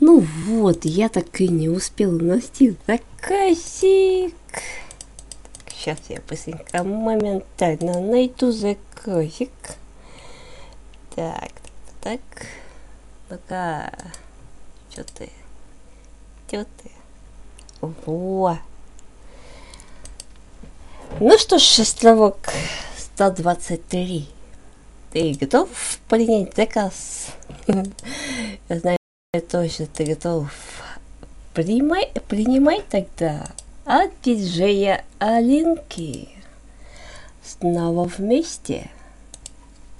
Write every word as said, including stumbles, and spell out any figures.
Ну вот, я так и не успела найти заказик. Сейчас я быстренько моментально найду заказик. Так, так, так. Ну-ка. Чё ты? Чё ты? Во. Ну что ж, островок сто двадцать три. Ты готов принять заказ? Я знаю точно, ты готов. Принимай, принимай тогда от диджея Алинки. Снова вместе.